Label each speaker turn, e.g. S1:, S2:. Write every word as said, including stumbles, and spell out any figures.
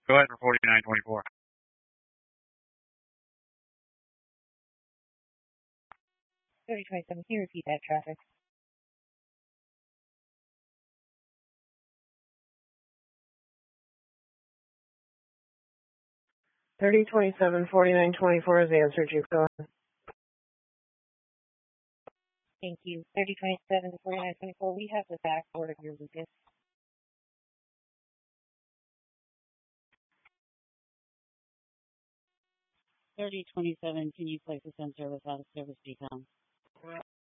S1: Go ahead for forty-nine twenty-four.
S2: thirty twenty-seven, can you repeat that traffic? thirty twenty-seven, forty-nine twenty-four is answered. You go ahead. Thank you. thirty twenty-seven to forty-nine twenty-four, we have the back board of your Lucas.
S3: thirty twenty-seven, can you place this in service out of service decom?